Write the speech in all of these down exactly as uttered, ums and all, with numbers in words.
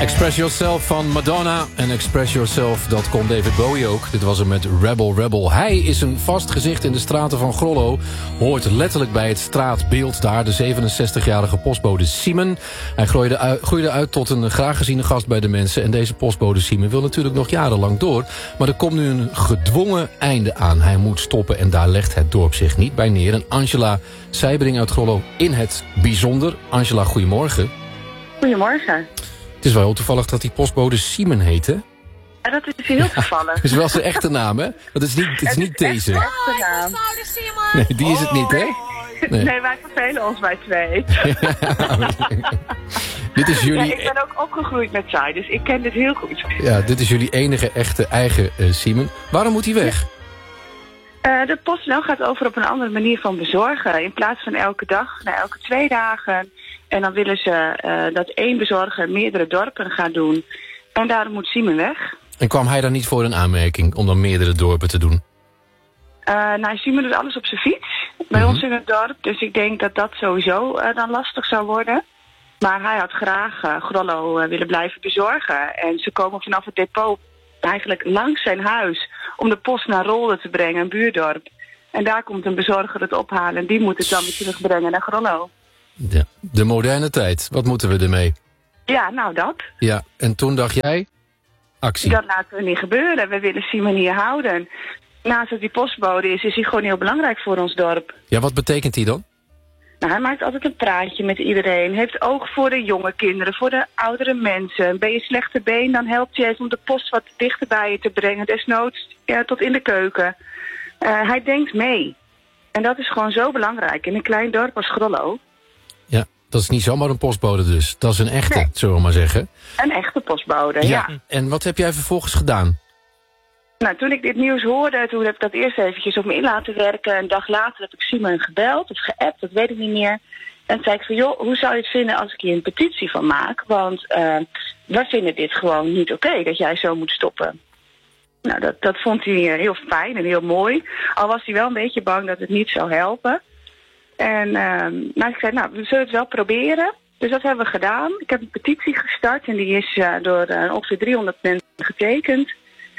Express Yourself van Madonna. En Express Yourself, dat kon David Bowie ook. Dit was hem met Rebel Rebel. Hij is een vast gezicht in de straten van Grollo. Hoort letterlijk bij het straatbeeld daar. De zevenenzestigjarige postbode Simon. Hij groeide uit, groeide uit tot een graag geziene gast bij de mensen. En deze postbode Simon wil natuurlijk nog jarenlang door. Maar er komt nu een gedwongen einde aan. Hij moet stoppen en daar legt het dorp zich niet bij neer. En Angela Seibring uit Grollo in het bijzonder. Angela, goedemorgen. Goedemorgen. Het is wel heel toevallig dat die postbode Simon heet, hè? Ja, dat is heel toevallig. Dat is wel zijn echte naam, hè? Dat is niet, het is niet deze. Echt de naam. Nee, die is het niet, hè? Nee, nee wij vervelen ons bij twee. Dit is jullie... Ja, ik ben ook opgegroeid met zij, dus ik ken dit heel goed. Ja, dit is jullie enige echte eigen uh, Simon. Waarom moet hij weg? Uh, de PostNL gaat over op een andere manier van bezorgen. In plaats van elke dag, naar elke twee dagen. En dan willen ze uh, dat één bezorger meerdere dorpen gaat doen. En daarom moet Simon weg. En kwam hij dan niet voor een aanmerking om dan meerdere dorpen te doen? Uh, nou, Simon doet alles op zijn fiets. Bij mm-hmm. ons in het dorp. Dus ik denk dat dat sowieso uh, dan lastig zou worden. Maar hij had graag uh, Grollo uh, willen blijven bezorgen. En ze komen vanaf het depot eigenlijk langs zijn huis om de post naar Rolde te brengen, een buurdorp. En daar komt een bezorger het ophalen en die moet het dan weer terugbrengen naar Grollo. Ja, de moderne tijd. Wat moeten we ermee? Ja, nou dat. Ja, en toen dacht jij, actie. Dat laten we niet gebeuren. We willen Simon hier houden. Naast dat hij postbode is, is hij gewoon heel belangrijk voor ons dorp. Ja, wat betekent hij dan? Nou, hij maakt altijd een praatje met iedereen. Heeft oog voor de jonge kinderen, voor de oudere mensen. Ben je slechte been, dan helpt hij even om de post wat dichter bij je te brengen. Desnoods ja, tot in de keuken. Uh, hij denkt mee. En dat is gewoon zo belangrijk in een klein dorp als Grollo. Ja, dat is niet zomaar een postbode dus. Dat is een echte, nee. zullen we maar zeggen. Een echte postbode, ja. ja. En wat heb jij vervolgens gedaan? Nou, toen ik dit nieuws hoorde, toen heb ik dat eerst eventjes op me in laten werken. Een dag later heb ik Simon gebeld of geappt, dat weet ik niet meer. En toen zei ik van, joh, hoe zou je het vinden als ik hier een petitie van maak? Want uh, we vinden dit gewoon niet oké, okay, dat jij zo moet stoppen. Nou, dat, dat vond hij heel fijn en heel mooi. Al was hij wel een beetje bang dat het niet zou helpen. En uh, nou, ik zei, nou, we zullen het wel proberen. Dus dat hebben we gedaan. Ik heb een petitie gestart en die is uh, door uh, ongeveer driehonderd mensen getekend.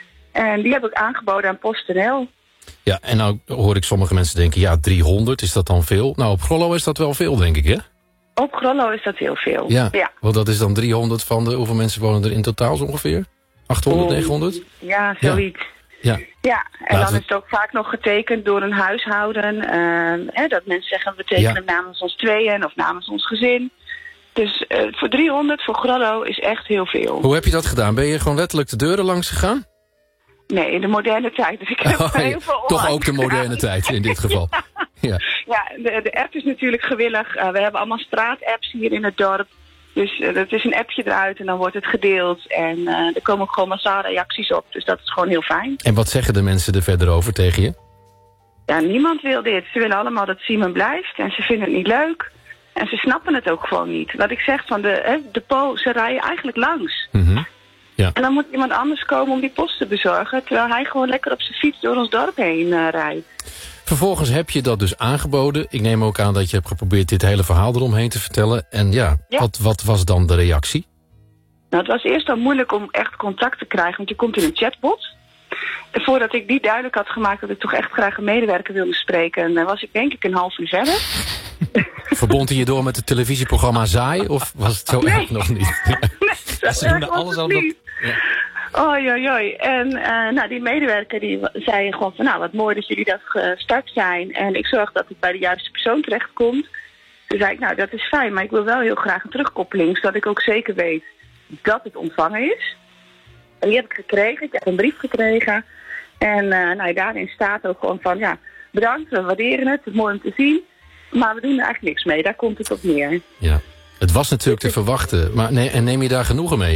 En die heb ik aangeboden aan PostNL. Ja, en nou hoor ik sommige mensen denken, ja, driehonderd, is dat dan veel? Nou, op Grollo is dat wel veel, denk ik, hè? Op Grollo is dat heel veel, ja. ja. Want dat is dan driehonderd van de, hoeveel mensen wonen er in totaal zo ongeveer? achthonderd, negenhonderd? Ja, zoiets. Ja, ja. ja. en Laten dan we... is het ook vaak nog getekend door een huishouden. Uh, hè, dat mensen zeggen, we tekenen ja. namens ons tweeën of namens ons gezin. Dus uh, voor driehonderd, voor Grollo, is echt heel veel. Hoe heb je dat gedaan? Ben je gewoon letterlijk de deuren langs gegaan? Nee, in de moderne tijd. Dus ik heb oh, heel veel toch ook de moderne tijd in dit geval. ja, ja de, de app is natuurlijk gewillig. Uh, we hebben allemaal straatapps hier in het dorp. Dus uh, het is een appje eruit en dan wordt het gedeeld. En uh, er komen ook gewoon massaal reacties op. Dus dat is gewoon heel fijn. En wat zeggen de mensen er verder over tegen je? Ja, niemand wil dit. Ze willen allemaal dat Simon blijft. En ze vinden het niet leuk. En ze snappen het ook gewoon niet. Wat ik zeg, van de eh, depot, ze rijden eigenlijk langs. Mm-hmm. Ja. En dan moet iemand anders komen om die post te bezorgen, terwijl hij gewoon lekker op zijn fiets door ons dorp heen uh, rijdt. Vervolgens heb je dat dus aangeboden. Ik neem ook aan dat je hebt geprobeerd dit hele verhaal eromheen te vertellen. En ja, ja. Wat, wat was dan de reactie? Nou, het was eerst al moeilijk om echt contact te krijgen, want je komt in een chatbot. En voordat ik die duidelijk had gemaakt dat ik toch echt graag een medewerker wilde spreken, dan was ik denk ik een half uur verder. Verbond hij je door met het televisieprogramma Zaai? Of was het zo nee. echt nog niet? Ja. Nee, ja, ze doen alles al dat... Ja. Oei, oei, oei. En uh, nou, die medewerker die zei gewoon van, nou, wat mooi dat jullie dat gestart zijn. En ik zorg dat het bij de juiste persoon terechtkomt. Toen zei ik, nou, dat is fijn, maar ik wil wel heel graag een terugkoppeling, zodat ik ook zeker weet dat het ontvangen is. En die heb ik gekregen. Ik heb een brief gekregen. En uh, nou, daarin staat ook gewoon van, ja, bedankt, we waarderen het, het is mooi om te zien. Maar we doen er eigenlijk niks mee, daar komt het op neer. Ja, het was natuurlijk te verwachten. Maar nee, en neem je daar genoegen mee?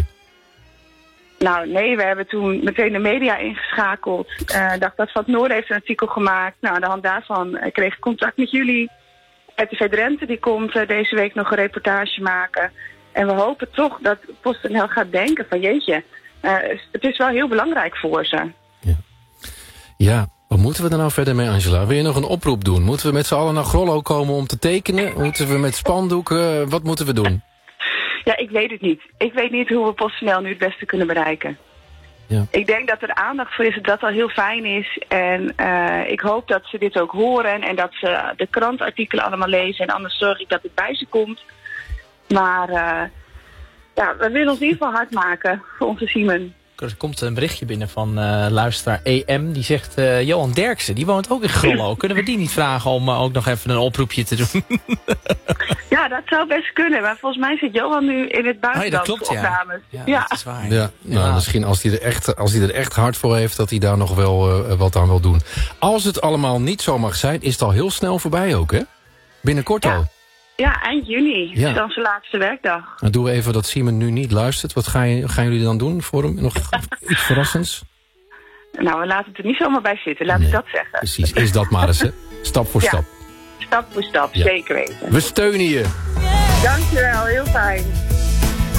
Nou, nee, we hebben toen meteen de media ingeschakeld. Ik uh, dacht dat Van het Noorden heeft een artikel gemaakt. Nou, aan de hand daarvan uh, kreeg ik contact met jullie. R T V Drenthe, die komt uh, deze week nog een reportage maken. En we hopen toch dat PostNL gaat denken van, jeetje, uh, het is wel heel belangrijk voor ze. Ja. Ja. Wat moeten we er nou verder mee, Angela? Wil je nog een oproep doen? Moeten we met z'n allen naar Grollo komen om te tekenen? Moeten we met spandoeken? Wat moeten we doen? Ja, ik weet het niet. Ik weet niet hoe we PostNL nu het beste kunnen bereiken. Ja. Ik denk dat er aandacht voor is, dat dat al heel fijn is. En uh, ik hoop dat ze dit ook horen en dat ze de krantartikelen allemaal lezen. En anders zorg ik dat het bij ze komt. Maar uh, ja, we willen ons in ieder geval hard maken voor onze Simon. Er komt een berichtje binnen van uh, luisteraar E M. Die zegt, uh, Johan Derksen, die woont ook in Grollo. Kunnen we die niet vragen om uh, ook nog even een oproepje te doen? Ja, dat zou best kunnen. Maar volgens mij zit Johan nu in het buitenland. Oh ja, dat klopt, voor opnames. ja. Ja, Ja, dat is waar. Ja, nou, Ja. misschien als hij, er echt, als hij er echt hard voor heeft, dat hij daar nog wel uh, wat aan wil doen. Als het allemaal niet zo mag zijn, is het al heel snel voorbij ook, hè? Binnenkort Ja. al. Ja, eind juni. Ja. is dan zijn laatste werkdag. Dan doen we even dat Simon nu niet luistert. Wat gaan, je, gaan jullie dan doen voor hem? Nog iets verrassends? Nou, we laten het er niet zomaar bij zitten. Laat ik Nee, dat zeggen. Precies, is dat maar eens, hè? Stap voor Ja. stap. Stap voor stap, Ja. zeker weten. We steunen je. Dankjewel, heel fijn.